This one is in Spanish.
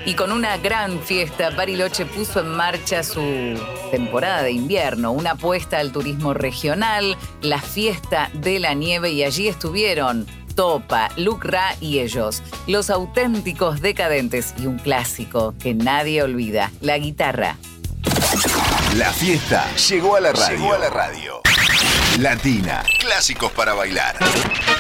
Y con una gran fiesta, Bariloche puso en marcha su temporada de invierno, una apuesta al turismo regional, la fiesta de la nieve, y allí estuvieron Topa, Lucra y ellos, los auténticos decadentes, y un clásico que nadie olvida, la guitarra. La fiesta llegó a la radio. Latina, clásicos para bailar.